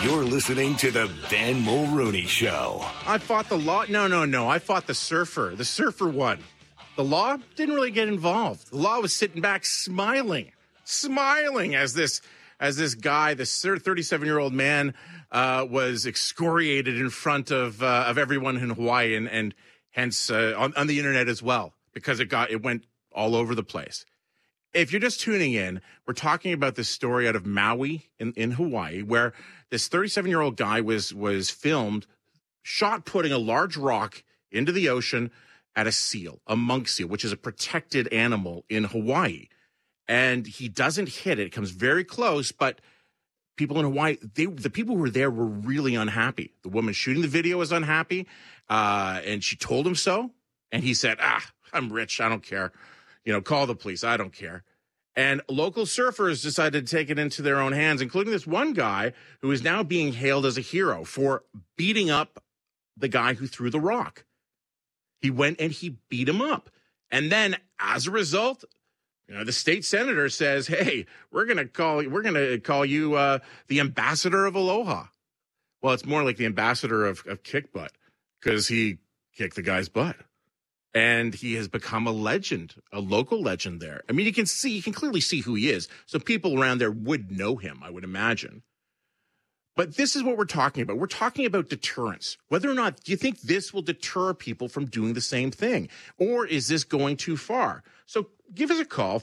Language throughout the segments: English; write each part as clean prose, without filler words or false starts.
You're listening to the Ben Mulrooney Show. I fought the law. No. I fought the surfer. The surfer won. The law didn't really get involved. The law was sitting back smiling as this guy, this 37-year-old man, was excoriated in front of everyone in Hawaii and hence on the internet as well, because it went all over the place. If you're just tuning in, we're talking about this story out of Maui in Hawaii, where this 37-year-old guy was filmed shot putting a large rock into the ocean at a seal, a monk seal, which is a protected animal in Hawaii. And he doesn't hit it. It comes very close, but people in Hawaii, the people who were there were really unhappy. The woman shooting the video was unhappy, and she told him so. And he said, I'm rich. I don't care. Call the police. I don't care. And local surfers decided to take it into their own hands, including this one guy who is now being hailed as a hero for beating up the guy who threw the rock. He went and he beat him up. And then as a result, the state senator says, hey, we're going to call you the ambassador of Aloha. Well, it's more like the ambassador of kick butt, because he kicked the guy's butt. And he has become a legend, a local legend there. I mean, you can clearly see who he is. So people around there would know him, I would imagine. But this is what we're talking about. We're talking about deterrence. Whether or not, do you think this will deter people from doing the same thing? Or is this going too far? So give us a call,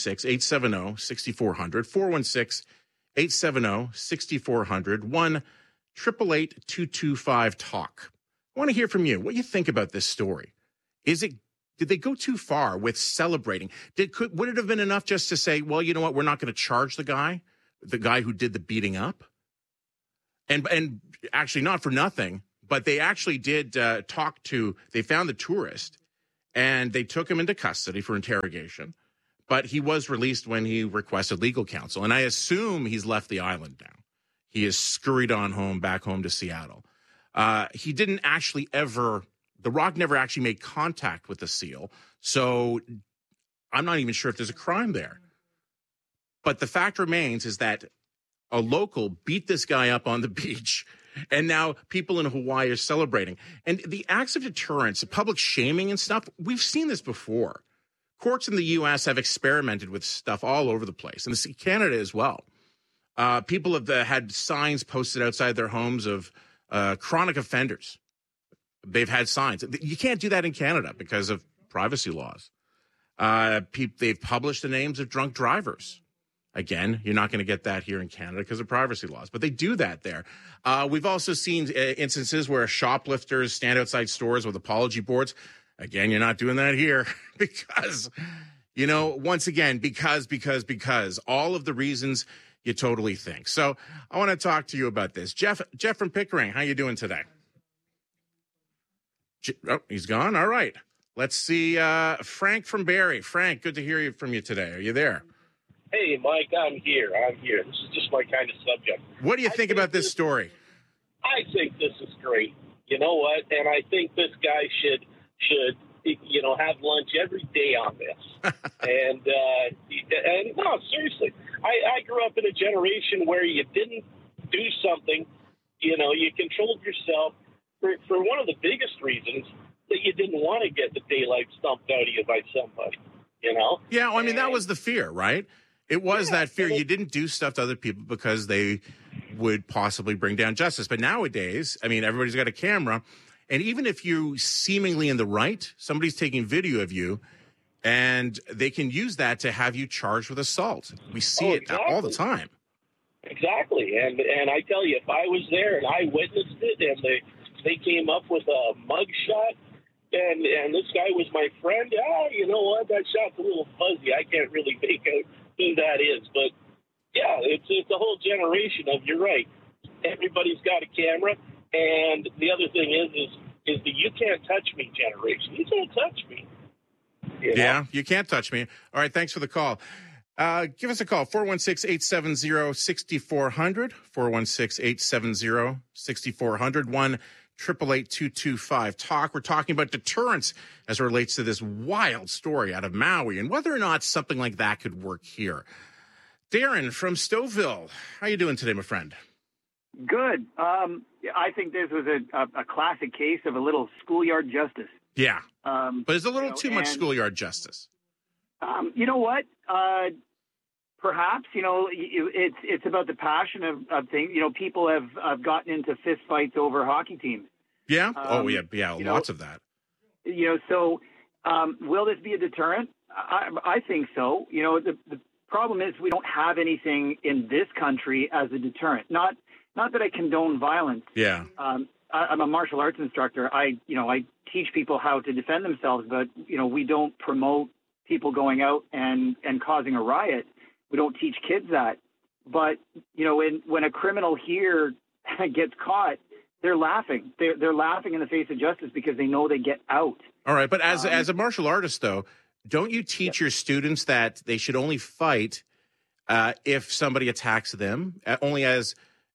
416-870-6400, 416-870-6400, 1-888-225-TALK. I want to hear from you. What do you think about this story? Did they go too far with celebrating? Would it have been enough just to say, well, you know what, we're not going to charge the guy who did the beating up? And actually, not for nothing, but they actually did they found the tourist, and they took him into custody for interrogation. But he was released when he requested legal counsel. And I assume he's left the island now. He has scurried on back home to Seattle. He didn't actually the rock never actually made contact with the seal. So I'm not even sure if there's a crime there. But the fact remains is that a local beat this guy up on the beach, and now people in Hawaii are celebrating. And the acts of deterrence, public shaming and stuff, we've seen this before. Courts in the U.S. have experimented with stuff all over the place, and Canada as well. People have had signs posted outside their homes of chronic offenders. They've had signs. You can't do that in Canada because of privacy laws. They've published the names of drunk drivers. Again, you're not going to get that here in Canada because of privacy laws, but they do that there. We've also seen instances where shoplifters stand outside stores with apology boards. Again, you're not doing that here because, once again, because all of the reasons you totally think. So I want to talk to you about this. Jeff from Pickering, how you doing today? Oh, he's gone. All right. Let's see. Frank from Barrie. Frank, good to hear from you today. Are you there? Hey, Mike, I'm here. This is just my kind of subject. What do you think about this story? I think this is great. You know what? And I think this guy should have lunch every day on this. and no, seriously. I grew up in a generation where you didn't do something, you controlled yourself for one of the biggest reasons that you didn't want to get the daylight stumped out of you by somebody, Yeah, well, I mean, that was the fear, right? It was that fear. You didn't do stuff to other people because they would possibly bring down justice. But nowadays, I mean, everybody's got a camera. And even if you're seemingly in the right, somebody's taking video of you, and they can use that to have you charged with assault. We see it all the time. Exactly. And I tell you, if I was there and I witnessed it and they came up with a mug shot, and this guy was my friend, you know what, that shot's a little fuzzy. I can't really make out who that is. But, yeah, it's a whole generation of, you're right, everybody's got a camera. And the other thing is the you can't touch me generation. You can't touch me. Yeah, you can't touch me. All right, thanks for the call. Give us a call, 416-870-6400, 416-870-6400, 1-888-225-TALK. We're talking about deterrence as it relates to this wild story out of Maui and whether or not something like that could work here. Darren from Stouffville, how you doing today, my friend? Good. I think this was a classic case of a little schoolyard justice. Yeah. But there's a little too much and, schoolyard justice. You know what? Perhaps, it's about the passion of things. People have gotten into fist fights over hockey teams. Yeah. Lots of that. So will this be a deterrent? I think so. The problem is we don't have anything in this country as a deterrent. Not that I condone violence. Yeah. I'm a martial arts instructor. I teach people how to defend themselves, but we don't promote people going out and causing a riot. We don't teach kids that. But when a criminal here gets caught, they're laughing. They're laughing in the face of justice because they know they get out. All right, but as a martial artist, though, don't you teach your students that they should only fight if somebody attacks them, only as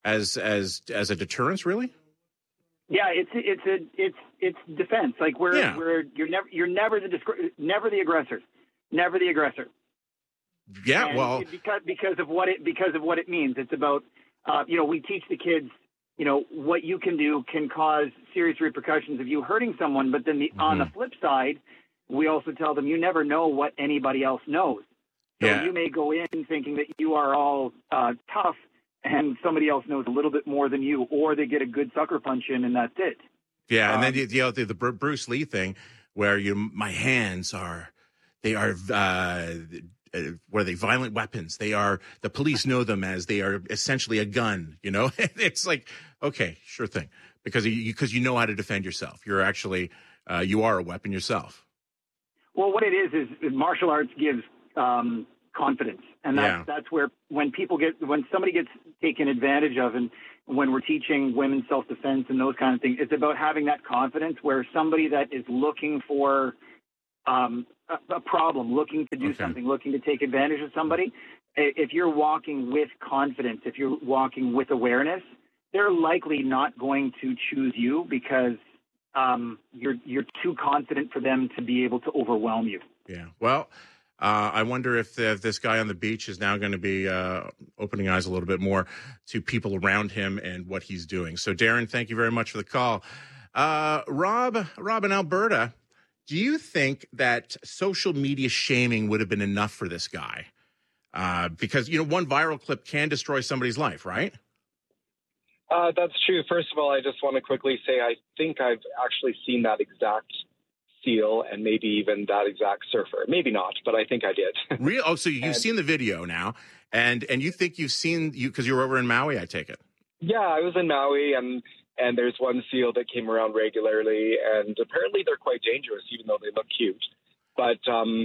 a deterrence? Really? Yeah, it's defense. Like you're never the aggressor. Never the aggressor. Yeah, and because of what it means. It's about we teach the kids what you can do can cause serious repercussions of you hurting someone, but then on the flip side, we also tell them you never know what anybody else knows. So you may go in thinking that you are all tough, and somebody else knows a little bit more than you, or they get a good sucker punch in, and that's it. Yeah, and then the Bruce Lee thing, where my hands are. They are, what are they? Violent weapons. They are, the police know them as they are essentially a gun, It's like, okay, sure thing. Because you know how to defend yourself. You're actually, you are a weapon yourself. Well, what it is martial arts gives confidence. And that's where when somebody gets taken advantage of, and when we're teaching women's self-defense and those kind of things, it's about having that confidence where somebody that is looking for a problem, looking to do something, looking to take advantage of somebody, if you're walking with confidence, if you're walking with awareness, they're likely not going to choose you because you're too confident for them to be able to overwhelm you. Yeah. Well, I wonder if this guy on the beach is now going to be opening eyes a little bit more to people around him and what he's doing. So, Darren, thank you very much for the call. Rob in Alberta, do you think that social media shaming would have been enough for this guy? Because, one viral clip can destroy somebody's life, right? That's true. First of all, I just want to quickly say I think I've actually seen that exact seal and maybe even that exact surfer. Maybe not, but I think I did. Really? Oh, so you've seen the video now, and you think you've seen because you were over in Maui, I take it. Yeah, I was in Maui, and there's one seal that came around regularly, and apparently they're quite dangerous, even though they look cute. But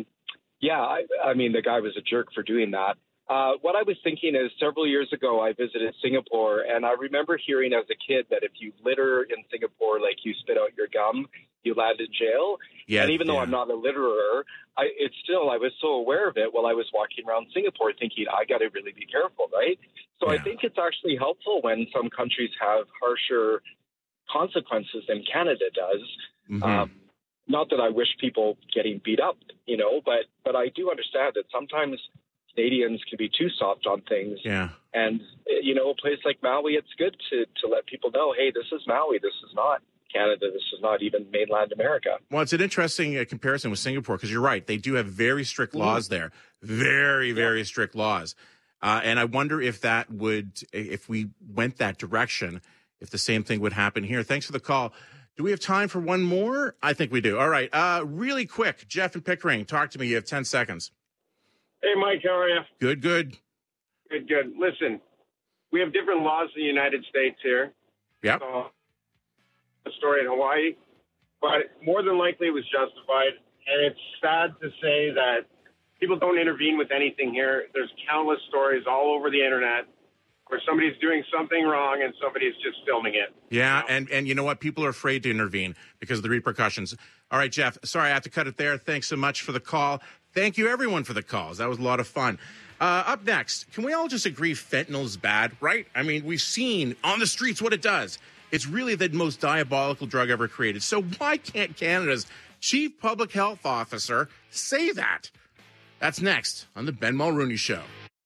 I mean, the guy was a jerk for doing that. What I was thinking is several years ago, I visited Singapore, and I remember hearing as a kid that if you litter in Singapore, like you spit out your gum, you land in jail. Yeah, and even though I'm not a litterer, I was so aware of it while I was walking around Singapore thinking, I got to really be careful, right? So I think it's actually helpful when some countries have harsher consequences than Canada does. Mm-hmm. Not that I wish people getting beat up, but I do understand that sometimes Canadians can be too soft on things. Yeah. And, a place like Maui, it's good to let people know, hey, this is Maui. This is not Canada. This is not even mainland America. Well, it's an interesting comparison with Singapore because you're right. They do have very strict laws there. Very, very strict laws. And I wonder if if we went that direction, if the same thing would happen here. Thanks for the call. Do we have time for one more? I think we do. All right. Really quick, Jeff and Pickering, talk to me. You have 10 seconds. Hey, Mike, how are you? Good. Good. Listen, we have different laws in the United States here. Yep. So, the story in Hawaii, but more than likely it was justified. And it's sad to say that people don't intervene with anything here. There's countless stories all over the internet where somebody's doing something wrong and somebody's just filming it. Yeah, and you know what? People are afraid to intervene because of the repercussions. All right, Jeff, sorry I have to cut it there. Thanks so much for the call. Thank you, everyone, for the calls. That was a lot of fun. Up next, can we all just agree fentanyl's bad, right? I mean, we've seen on the streets what it does. It's really the most diabolical drug ever created. So why can't Canada's chief public health officer say that? That's next on the Ben Mulrooney Show.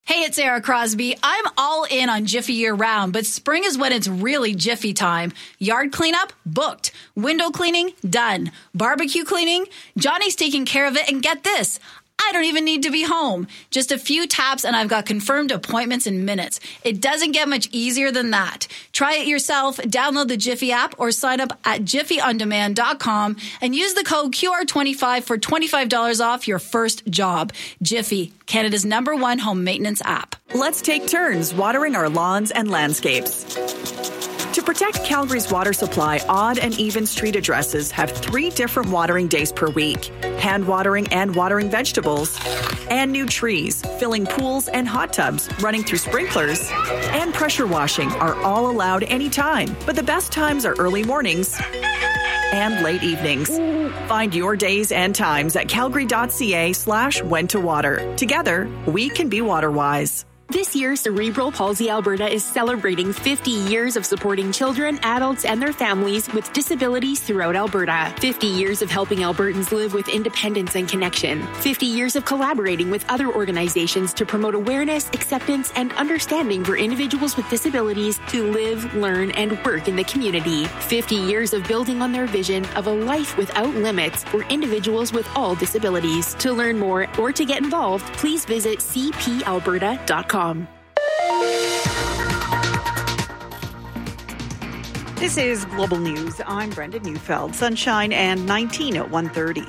Hey, it's Sarah Crosby. I'm all in on Jiffy year-round, but spring is when it's really Jiffy time. Yard cleanup? Booked. Window cleaning? Done. Barbecue cleaning? Johnny's taking care of it, and get this. I don't even need to be home. Just a few taps and I've got confirmed appointments in minutes. It doesn't get much easier than that. Try it yourself, download the Jiffy app or sign up at jiffyondemand.com and use the code QR25 for $25 off your first job. Jiffy, Canada's #1 home maintenance app. Let's take turns watering our lawns and landscapes. To protect Calgary's water supply, odd and even street addresses have 3 different watering days per week. Hand watering and watering vegetables. And new trees, filling pools and hot tubs, running through sprinklers. And pressure washing are all allowed anytime. But the best times are early mornings and late evenings. Find your days and times at calgary.ca/when to water. Together, we can be water-wise. This year, Cerebral Palsy Alberta is celebrating 50 years of supporting children, adults, and their families with disabilities throughout Alberta. 50 years of helping Albertans live with independence and connection. 50 years of collaborating with other organizations to promote awareness, acceptance, and understanding for individuals with disabilities to live, learn, and work in the community. 50 years of building on their vision of a life without limits for individuals with all disabilities. To learn more or to get involved, please visit cpalberta.com. This is Global News. I'm Brenda Neufeld. Sunshine and 19 at 1:30.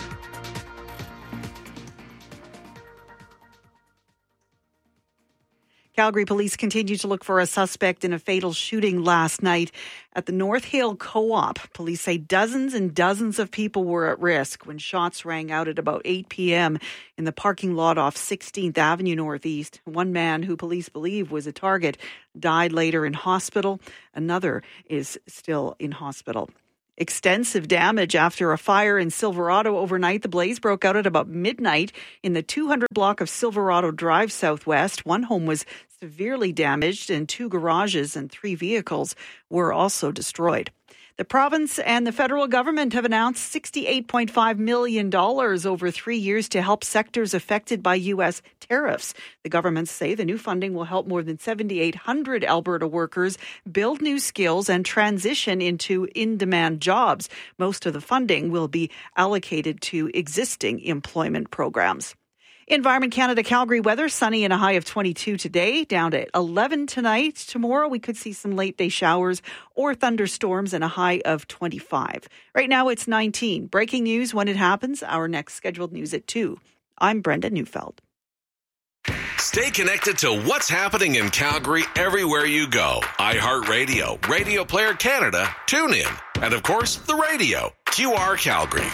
Calgary police continue to look for a suspect in a fatal shooting last night at the North Hill Co-op. Police say dozens and dozens of people were at risk when shots rang out at about 8 p.m. in the parking lot off 16th Avenue Northeast. One man who police believe was a target died later in hospital. Another is still in hospital. Extensive damage after a fire in Silverado overnight. The blaze broke out at about midnight in the 200 block of Silverado Drive Southwest. One home was severely damaged and 2 garages and 3 vehicles were also destroyed. The province and the federal government have announced $68.5 million over 3 years to help sectors affected by U.S. tariffs. The governments say the new funding will help more than 7,800 Alberta workers build new skills and transition into in-demand jobs. Most of the funding will be allocated to existing employment programs. Environment Canada Calgary weather, sunny and a high of 22 today, down to 11 tonight. Tomorrow we could see some late day showers or thunderstorms and a high of 25. Right now it's 19. Breaking news when it happens. Our next scheduled news at 2. I'm Brenda Neufeld. Stay connected to what's happening in Calgary everywhere you go. iHeartRadio, Radio Player Canada, TuneIn, and of course the radio, QR Calgary.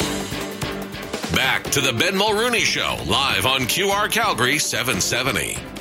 Back to the Ben Mulrooney Show, live on QR Calgary 770.